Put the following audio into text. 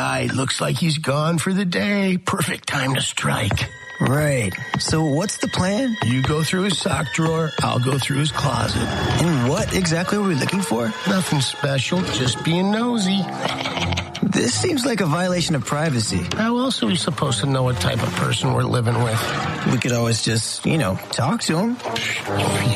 right. Looks like he's gone for the day. Perfect time to strike. Right. So what's the plan? You go through his sock drawer. I'll go through his closet. And what exactly are we looking for? Nothing special. Just being nosy. This seems like a violation of privacy. How else are we supposed to know what type of person we're living with? We could always just, talk to him.